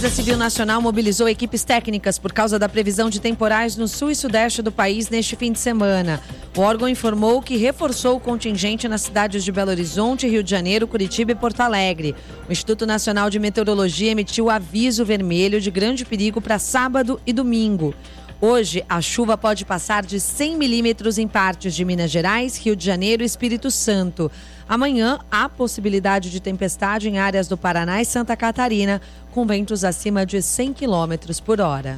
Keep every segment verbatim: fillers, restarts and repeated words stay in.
Defesa Civil Nacional mobilizou equipes técnicas por causa da previsão de temporais no sul e sudeste do país neste fim de semana. O órgão informou que reforçou o contingente nas cidades de Belo Horizonte, Rio de Janeiro, Curitiba e Porto Alegre. O Instituto Nacional de Meteorologia emitiu aviso vermelho de grande perigo para sábado e domingo. Hoje, a chuva pode passar de cem milímetros em partes de Minas Gerais, Rio de Janeiro e Espírito Santo. Amanhã, há possibilidade de tempestade em áreas do Paraná e Santa Catarina, com ventos acima de cem quilômetros por hora.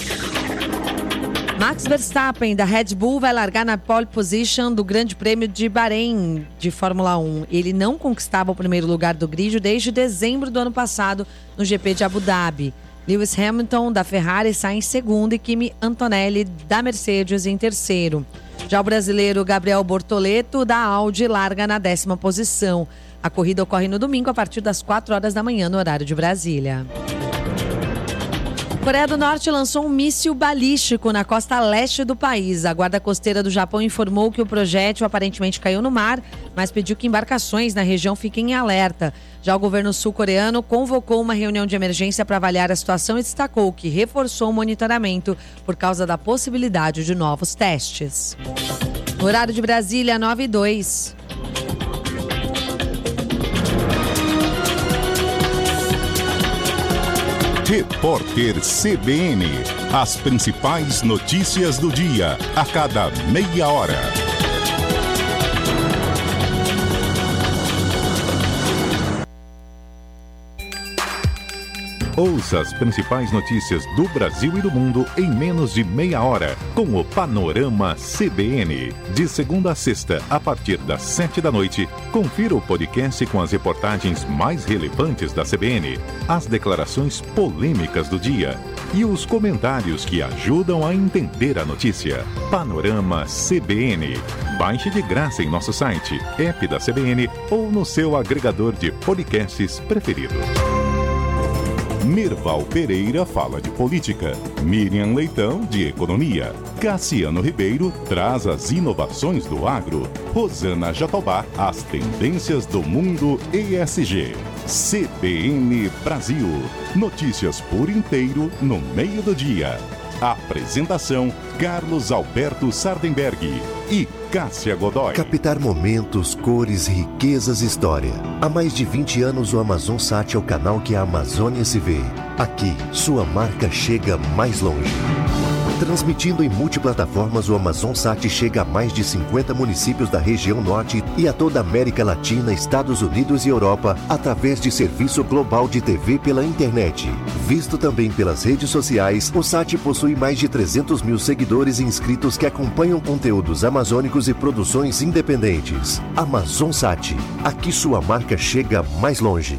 Max Verstappen, da Red Bull, vai largar na pole position do Grande Prêmio de Bahrein de Fórmula um. Ele não conquistava o primeiro lugar do grid desde dezembro do ano passado no G P de Abu Dhabi. Lewis Hamilton, da Ferrari, sai em segundo e Kimi Antonelli, da Mercedes, em terceiro. Já o brasileiro Gabriel Bortoleto, da Audi, larga na décima posição. A corrida ocorre no domingo a partir das quatro horas da manhã, no horário de Brasília. Coreia do Norte lançou um míssil balístico na costa leste do país. A Guarda Costeira do Japão informou que o projétil aparentemente caiu no mar, mas pediu que embarcações na região fiquem em alerta. Já o governo sul-coreano convocou uma reunião de emergência para avaliar a situação e destacou que reforçou o monitoramento por causa da possibilidade de novos testes. No horário de Brasília, nove e dois. Repórter C B N. As principais notícias do dia, a cada meia hora. Ouça as principais notícias do Brasil e do mundo em menos de meia hora, com o Panorama C B N. De segunda a sexta, a partir das sete da noite, confira o podcast com as reportagens mais relevantes da C B N, as declarações polêmicas do dia e os comentários que ajudam a entender a notícia. Panorama C B N. Baixe de graça em nosso site, app da C B N ou no seu agregador de podcasts preferido. Mirval Pereira fala de política, Miriam Leitão de economia, Cassiano Ribeiro traz as inovações do agro, Rosana Jatobá as tendências do mundo E S G. C B N Brasil, notícias por inteiro no meio do dia. Apresentação: Carlos Alberto Sardenberg e Cássia Godoy. Captar momentos, cores, riquezas e história. Há mais de vinte anos o Amazonsat é o canal que a Amazônia se vê. Aqui, sua marca chega mais longe. Transmitindo em multiplataformas, o Amazonsat chega a mais de cinquenta municípios da região norte e a toda a América Latina, Estados Unidos e Europa, através de serviço global de T V pela internet. Visto também pelas redes sociais, o Sat possui mais de trezentos mil seguidores e inscritos que acompanham conteúdos amazônicos e produções independentes. Amazonsat, aqui sua marca chega mais longe.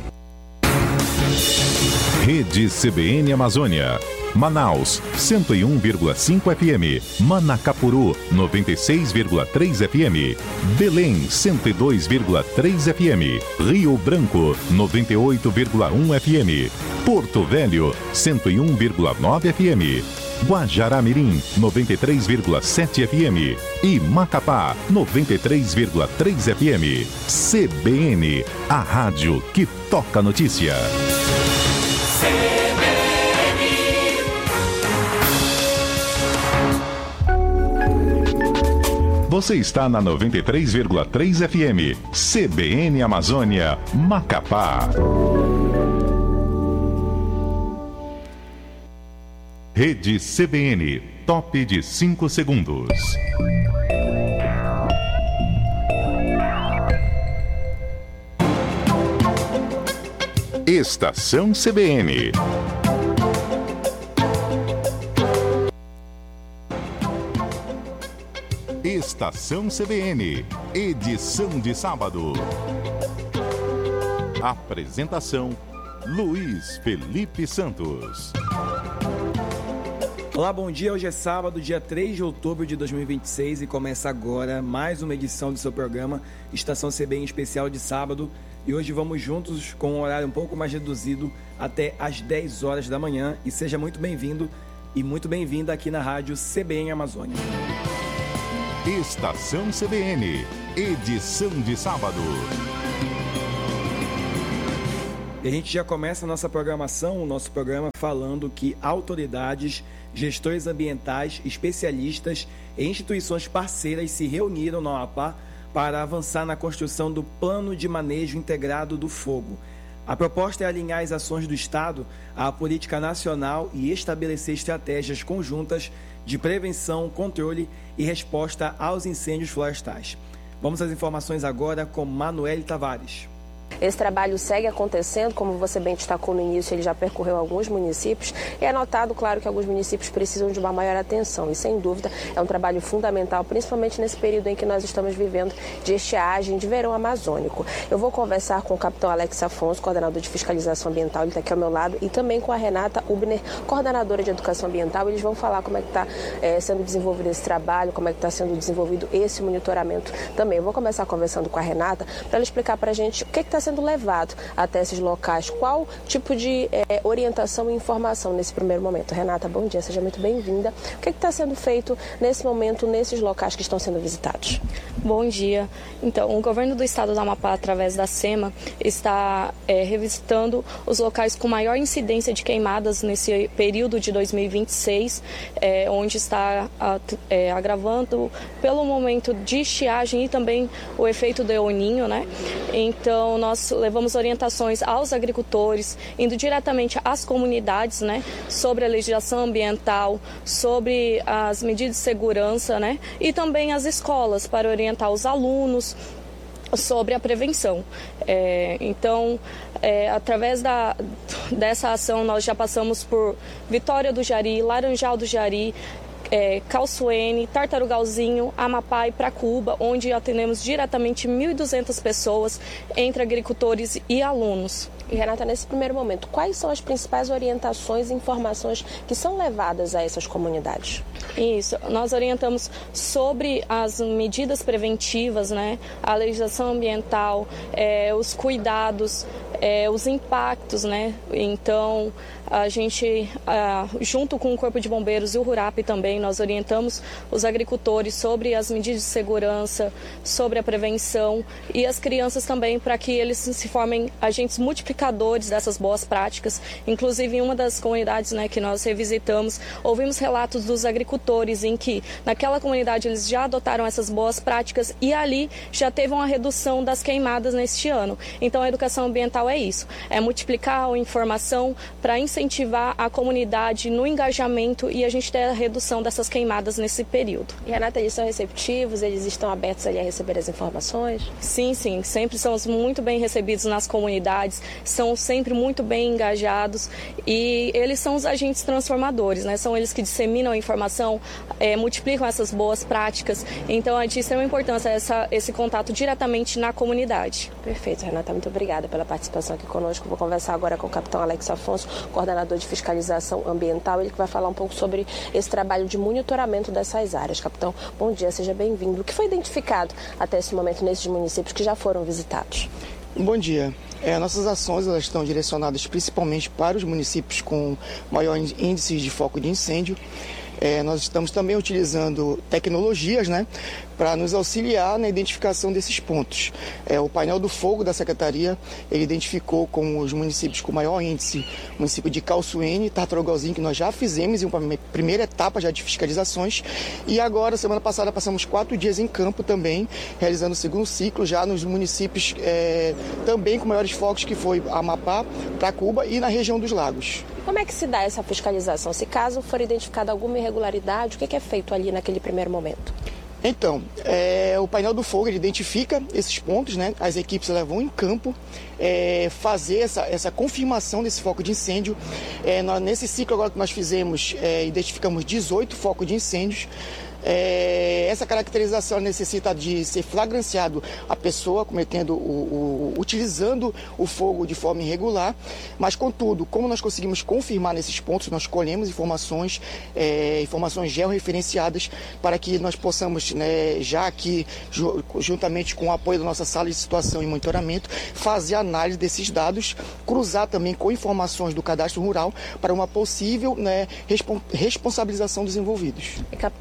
Rede C B N Amazônia. Manaus, cento e um vírgula cinco F M. Manacapuru, noventa e seis vírgula três F M. Belém, cento e dois vírgula três F M. Rio Branco, noventa e oito vírgula um F M. Porto Velho, cento e um vírgula nove F M. Guajará-Mirim, noventa e três vírgula sete F M. E Macapá, noventa e três vírgula três F M. C B N, a rádio que toca notícia. Você está na noventa e três vírgula três F M, C B N Amazônia, Macapá. Rede C B N, top de cinco segundos. Estação C B N. Estação C B N, edição de sábado. Apresentação: Luiz Felipe Santos. Olá, bom dia. Hoje é sábado, dia três de outubro de dois mil e vinte e seis e começa agora mais uma edição do seu programa Estação C B N especial de sábado. E hoje vamos juntos com um horário um pouco mais reduzido até às dez horas da manhã. E seja muito bem-vindo e muito bem-vinda aqui na rádio C B N Amazônia. Estação C B N, edição de sábado. E a gente já começa a nossa programação, o nosso programa, falando que autoridades, gestores ambientais, especialistas e instituições parceiras se reuniram no Amapá para avançar na construção do Plano de Manejo Integrado do Fogo. A proposta é alinhar as ações do Estado à política nacional e estabelecer estratégias conjuntas de prevenção, controle e resposta aos incêndios florestais. Vamos às informações agora com Manoel Tavares. Esse trabalho segue acontecendo, como você bem destacou no início, ele já percorreu alguns municípios e é notado, claro, que alguns municípios precisam de uma maior atenção e, sem dúvida, é um trabalho fundamental, principalmente nesse período em que nós estamos vivendo de estiagem, de verão amazônico. Eu vou conversar com o capitão Alex Afonso, coordenador de fiscalização ambiental, ele está aqui ao meu lado, e também com a Renata Ubner, coordenadora de educação ambiental. Eles vão falar como é que está é, sendo desenvolvido esse trabalho, como é que está sendo desenvolvido esse monitoramento também. Eu vou começar conversando com a Renata para ela explicar para a gente o que está sendo levado até esses locais, qual tipo de é, orientação e informação nesse primeiro momento. Renata, bom dia, seja muito bem-vinda. O que está sendo feito nesse momento, nesses locais que estão sendo visitados? Bom dia. Então, o governo do estado do Amapá, através da SEMA, está é, revisitando os locais com maior incidência de queimadas nesse período de dois mil e vinte e seis, é, onde está a, é, agravando pelo momento de estiagem e também o efeito do El Niño, né? Então, nós levamos orientações aos agricultores, indo diretamente às comunidades, né, sobre a legislação ambiental, sobre as medidas de segurança, né, e também às escolas para orientar os alunos sobre a prevenção. É, então, é, através da, dessa ação, nós já passamos por Vitória do Jari, Laranjal do Jari, É, Calçoene, Tartarugalzinho, Amapá e Pracuba, onde atendemos diretamente mil e duzentas pessoas, entre agricultores e alunos. E, Renata, nesse primeiro momento, quais são as principais orientações e informações que são levadas a essas comunidades? Isso, nós orientamos sobre as medidas preventivas, né, a legislação ambiental, é, os cuidados, é, os impactos, né, então a gente, ah, junto com o Corpo de Bombeiros e o RURAP também, nós orientamos os agricultores sobre as medidas de segurança, sobre a prevenção e as crianças também, para que eles se formem agentes multiplicadores dessas boas práticas. Inclusive, em uma das comunidades, né, que nós revisitamos, ouvimos relatos dos agricultores em que naquela comunidade eles já adotaram essas boas práticas e ali já teve uma redução das queimadas neste ano. Então, a educação ambiental é isso, é multiplicar a informação para incentivar a comunidade no engajamento e a gente ter a redução dessas queimadas nesse período. E, Renata, eles são receptivos, eles estão abertos ali a receber as informações? Sim, sim, sempre somos muito bem recebidos nas comunidades, são sempre muito bem engajados e eles são os agentes transformadores, né? São eles que disseminam a informação, é, multiplicam essas boas práticas, então é de extrema importância essa, esse contato diretamente na comunidade. Perfeito, Renata, muito obrigada pela participação aqui conosco. Vou conversar agora com o capitão Alex Afonso, coordenador de fiscalização ambiental, ele que vai falar um pouco sobre esse trabalho de monitoramento dessas áreas. Capitão, bom dia, seja bem-vindo. O que foi identificado até esse momento nesses municípios que já foram visitados? Bom dia. É, nossas ações elas estão direcionadas principalmente para os municípios com maior índice de foco de incêndio. É, nós estamos também utilizando tecnologias, né, para nos auxiliar na identificação desses pontos. É, o painel do fogo da Secretaria, ele identificou como os municípios com maior índice, o município de Calçoene e Tartarugalzinho, que nós já fizemos em uma primeira etapa já de fiscalizações. E agora, semana passada, passamos quatro dias em campo também, realizando o segundo ciclo já nos municípios é, também com maiores focos, que foi Amapá, Pracuba e na região dos lagos. Como é que se dá essa fiscalização? Se caso for identificada alguma irregularidade, o que é feito ali naquele primeiro momento? Então, é, o painel do fogo ele identifica esses pontos, né? As equipes elas vão em campo é, fazer essa, essa confirmação desse foco de incêndio. É, nós, nesse ciclo agora que nós fizemos, é, identificamos dezoito focos de incêndios. É, essa caracterização necessita de ser flagranciado a pessoa cometendo o, o, utilizando o fogo de forma irregular, mas contudo, como nós conseguimos confirmar nesses pontos, nós colhemos informações, é, informações georreferenciadas para que nós possamos, né, já aqui, juntamente com o apoio da nossa sala de situação e monitoramento, fazer análise desses dados, cruzar também com informações do cadastro rural para uma possível, né, responsabilização dos envolvidos. E, capitão, com relação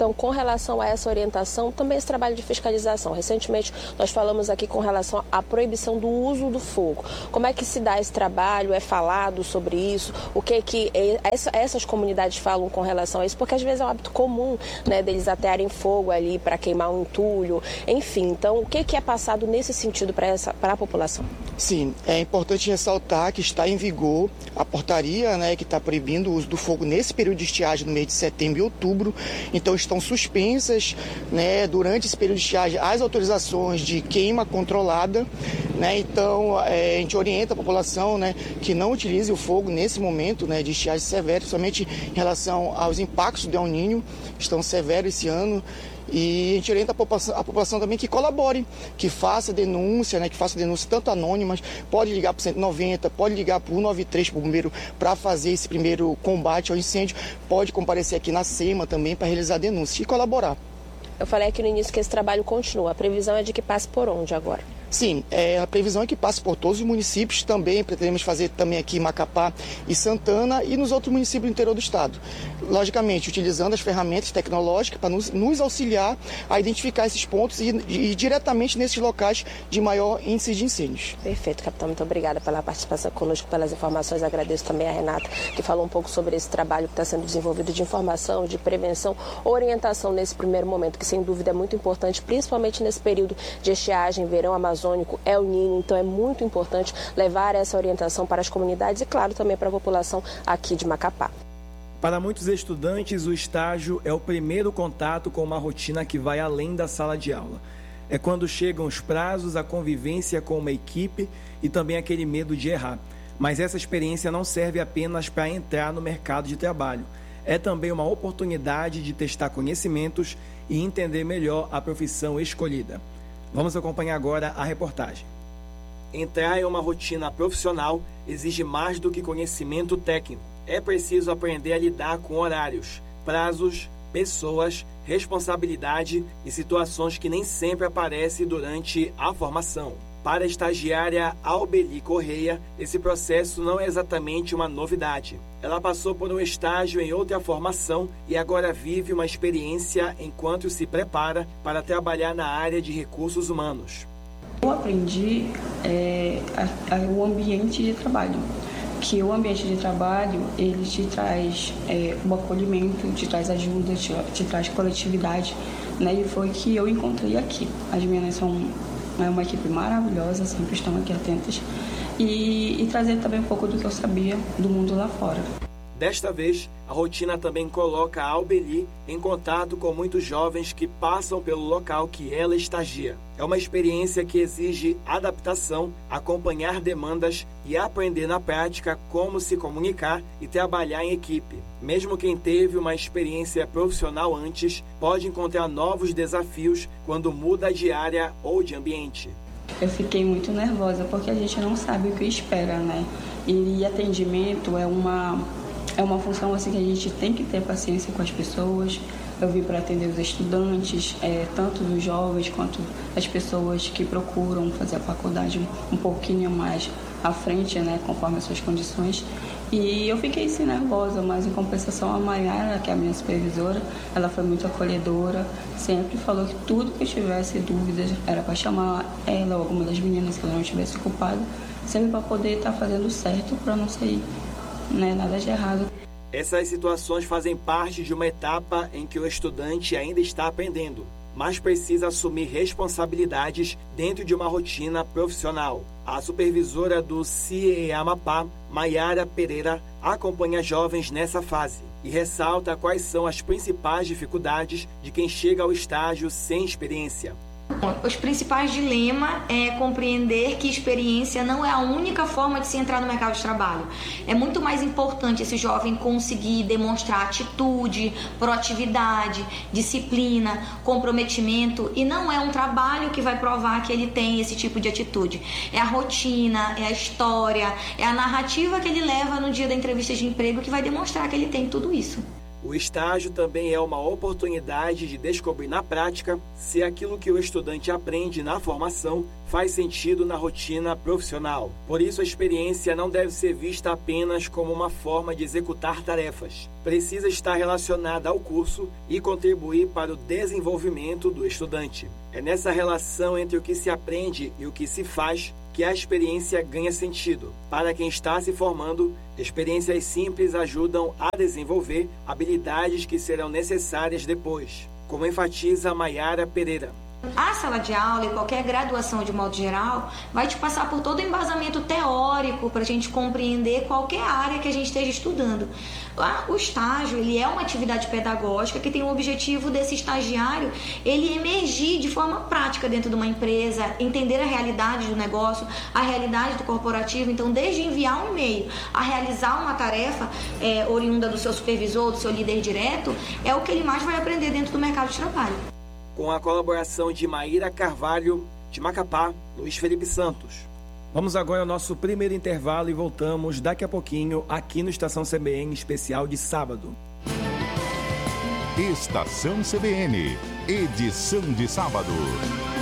relação a essa orientação, também esse trabalho de fiscalização. Recentemente, nós falamos aqui com relação à proibição do uso do fogo. Como é que se dá esse trabalho? É falado sobre isso? O que que essa, essas comunidades falam com relação a isso? Porque às vezes é um hábito comum, né, deles atearem fogo ali para queimar um entulho, enfim. Então, o que que é passado nesse sentido para essa para a população? Sim, é importante ressaltar que está em vigor a portaria, né, que está proibindo o uso do fogo nesse período de estiagem no mês de setembro e outubro. Então, estão suspensas, né, durante esse período de estiagem as autorizações de queima controlada, né? Então, é, a gente orienta a população, né, que não utilize o fogo nesse momento, né, de estiagem severa, somente em relação aos impactos do El Niño, estão severos esse ano. E a gente orienta a população, a população também que colabore, que faça denúncia, né, que faça denúncia tanto anônimas, pode ligar para o cento e noventa, pode ligar para o cento e noventa e três para o bombeiro para fazer esse primeiro combate ao incêndio, pode comparecer aqui na SEMA também para realizar denúncia e colaborar. Eu falei aqui no início que esse trabalho continua, a previsão é de que passe por onde agora? Sim, é, a previsão é que passe por todos os municípios, também pretendemos fazer também aqui em Macapá e Santana e nos outros municípios do interior do estado. Logicamente, utilizando as ferramentas tecnológicas para nos, nos auxiliar a identificar esses pontos e, e diretamente nesses locais de maior índice de incêndios. Perfeito, capitão, muito obrigada pela participação conosco, pelas informações. Agradeço também a Renata, que falou um pouco sobre esse trabalho que está sendo desenvolvido de informação, de prevenção, orientação nesse primeiro momento, que sem dúvida é muito importante, principalmente nesse período de estiagem, verão amazônico, El Niño, então é muito importante levar essa orientação para as comunidades e, claro, também para a população aqui de Macapá. Para muitos estudantes, o estágio é o primeiro contato com uma rotina que vai além da sala de aula. É quando chegam os prazos, a convivência com uma equipe e também aquele medo de errar. Mas essa experiência não serve apenas para entrar no mercado de trabalho. É também uma oportunidade de testar conhecimentos e entender melhor a profissão escolhida. Vamos acompanhar agora a reportagem. Entrar em uma rotina profissional exige mais do que conhecimento técnico. É preciso aprender a lidar com horários, prazos, pessoas, responsabilidade e situações que nem sempre aparecem durante a formação. Para a estagiária Albeli Correia, esse processo não é exatamente uma novidade. Ela passou por um estágio em outra formação e agora vive uma experiência enquanto se prepara para trabalhar na área de recursos humanos. Eu aprendi é, a, a, o ambiente de trabalho, que o ambiente de trabalho ele te traz é, um acolhimento, te traz ajuda, te, te traz coletividade, né? E foi que eu encontrei aqui. As meninas são é uma equipe maravilhosa, sempre estão aqui atentas e, e trazer também um pouco do que eu sabia do mundo lá fora. Desta vez, a rotina também coloca a Albeli em contato com muitos jovens que passam pelo local que ela estagia. É uma experiência que exige adaptação, acompanhar demandas e aprender na prática como se comunicar e trabalhar em equipe. Mesmo quem teve uma experiência profissional antes, pode encontrar novos desafios quando muda de área ou de ambiente. Eu fiquei muito nervosa porque a gente não sabe o que espera, né? E atendimento é uma... É uma função assim que a gente tem que ter paciência com as pessoas. Eu vim para atender os estudantes, é, tanto os jovens quanto as pessoas que procuram fazer a faculdade um pouquinho mais à frente, né, conforme as suas condições. E eu fiquei assim nervosa, mas em compensação a Mayara, que é a minha supervisora, ela foi muito acolhedora, sempre falou que tudo que eu tivesse dúvidas era para chamar ela ou alguma das meninas que eu não estivesse ocupado, sempre para poder estar fazendo certo, para não sair Não é nada de errado. Essas situações fazem parte de uma etapa em que o estudante ainda está aprendendo, mas precisa assumir responsabilidades dentro de uma rotina profissional. A supervisora do C I E Amapá, Mayara Pereira, acompanha jovens nessa fase e ressalta quais são as principais dificuldades de quem chega ao estágio sem experiência. Os principais dilemas é compreender que experiência não é a única forma de se entrar no mercado de trabalho. É muito mais importante esse jovem conseguir demonstrar atitude, proatividade, disciplina, comprometimento, e não é um trabalho que vai provar que ele tem esse tipo de atitude. É a rotina, é a história, é a narrativa que ele leva no dia da entrevista de emprego que vai demonstrar que ele tem tudo isso. O estágio também é uma oportunidade de descobrir na prática se aquilo que o estudante aprende na formação faz sentido na rotina profissional. Por isso, a experiência não deve ser vista apenas como uma forma de executar tarefas. Precisa estar relacionada ao curso e contribuir para o desenvolvimento do estudante. É nessa relação entre o que se aprende e o que se faz que a experiência ganha sentido. Para quem está se formando, experiências simples ajudam a desenvolver habilidades que serão necessárias depois, como enfatiza Maiara Pereira. A sala de aula e qualquer graduação de modo geral vai te passar por todo o embasamento teórico para a gente compreender qualquer área que a gente esteja estudando. O estágio, ele é uma atividade pedagógica que tem o objetivo desse estagiário ele emergir de forma prática dentro de uma empresa, entender a realidade do negócio, a realidade do corporativo. Então, desde enviar um e-mail a realizar uma tarefa é, oriunda do seu supervisor, do seu líder direto, é o que ele mais vai aprender dentro do mercado de trabalho. Com a colaboração de Maíra Carvalho, de Macapá, Luiz Felipe Santos. Vamos agora ao nosso primeiro intervalo e voltamos daqui a pouquinho aqui no Estação C B N especial de sábado. Estação C B N, edição de sábado.